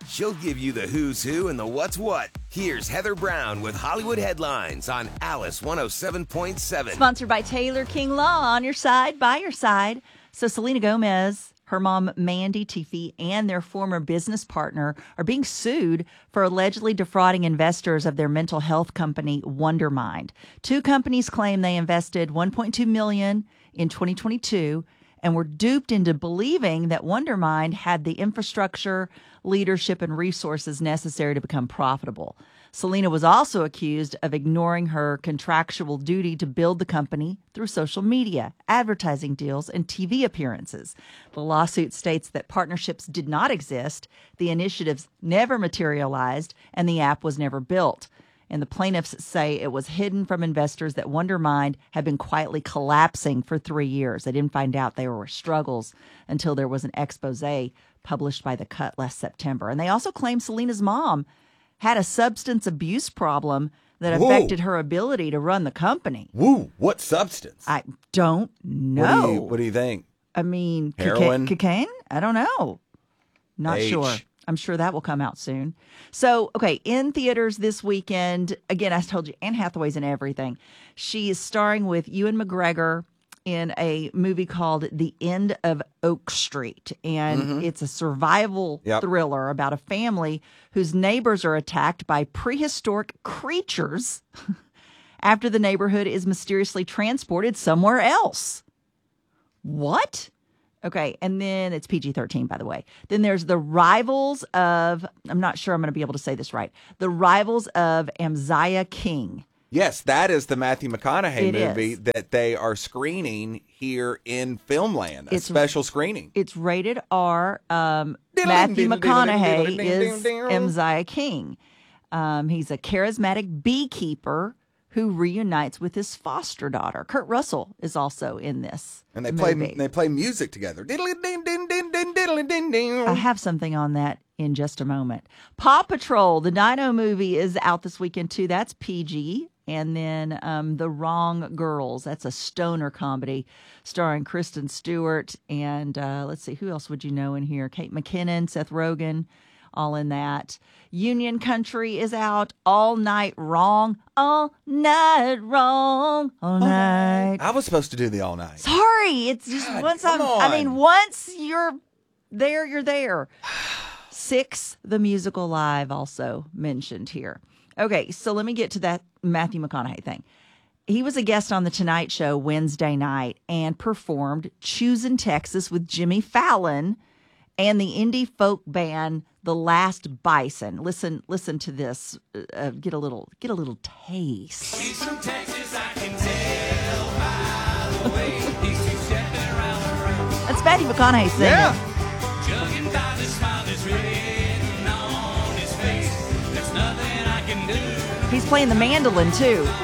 She'll give you the who's who and the what's what. Here's Heather Brown with Hollywood Headlines on Alice 107.7. Sponsored by Taylor King Law, on your side, by your side. So Selena Gomez, her mom Mandy Teefey, and their former business partner are being sued for allegedly defrauding investors of their mental health company Wondermind. Two companies claim they invested $1.2 million in 2022 and were duped into believing that Wondermind had the infrastructure, leadership, and resources necessary to become profitable. Selena was also accused of ignoring her contractual duty to build the company through social media, advertising deals, and TV appearances. The lawsuit states that partnerships did not exist, the initiatives never materialized, and the app was never built. And the plaintiffs say it was hidden from investors that Wondermind had been quietly collapsing for 3 years. They didn't find out there were struggles until there was an expose published by The Cut last September. And they also claim Selena's mom had a substance abuse problem that affected her ability to run the company. Woo! What substance? I don't know. What do you think? I mean, heroin? Cocaine? I don't know. Not sure. I'm sure that will come out soon. So, okay, in theaters this weekend, again, I told you, Anne Hathaway's in everything. She is starring with Ewan McGregor in a movie called The End of Oak Street. And it's a survival thriller about a family whose neighbors are attacked by prehistoric creatures after the neighborhood is mysteriously transported somewhere else. What? Okay, and then it's PG-13, by the way. Then there's The Rivals of, I'm not sure I'm going to be able to say this right, The Rivals of Amaziah King. Yes, that is the Matthew McConaughey movie that they are screening here in Filmland, a special screening. It's rated R. Matthew McConaughey is Amaziah King. He's a charismatic beekeeper who reunites with his foster daughter. Kurt Russell is also in this. And they play music together. I have something on that in just a moment. Paw Patrol, the Dino movie, is out this weekend too. That's PG. And then The Wrong Girls. That's a stoner comedy starring Kristen Stewart. And let's see, who else would you know in here? Kate McKinnon, Seth Rogen, all in that. Union Country is out. All Night Wrong. All Night Wrong. All Night. I was supposed to do the All Night. Sorry. It's just once you're there, you're there. Six, the musical live, also mentioned here. Okay, so let me get to that Matthew McConaughey thing. He was a guest on The Tonight Show Wednesday night and performed Choosin' Texas with Jimmy Fallon and the indie folk band The Last Bison. Listen to this. Get a little taste. He's from Texas, I can tell by the way he's stepping around the room. That's Matthew McConaughey singing. Yeah. Judging by the smile that's written on his face, there's nothing I can do. He's playing the mandolin too.